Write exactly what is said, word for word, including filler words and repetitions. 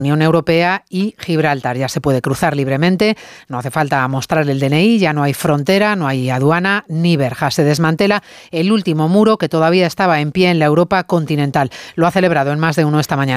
Unión Europea y Gibraltar. Ya se puede cruzar libremente, no hace falta mostrar el D N I, ya no hay frontera, no hay aduana ni verja. Se desmantela el último muro que todavía estaba en pie en la Europa continental. Lo ha celebrado en Más de Uno esta mañana